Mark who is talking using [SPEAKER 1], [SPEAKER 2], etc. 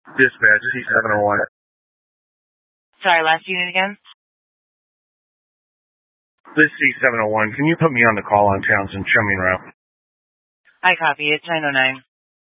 [SPEAKER 1] Dispatch C701.
[SPEAKER 2] Sorry, last unit again?
[SPEAKER 1] This C701, can you put me on the call on Townsend, Shuming Route?
[SPEAKER 2] I copy. It's 909.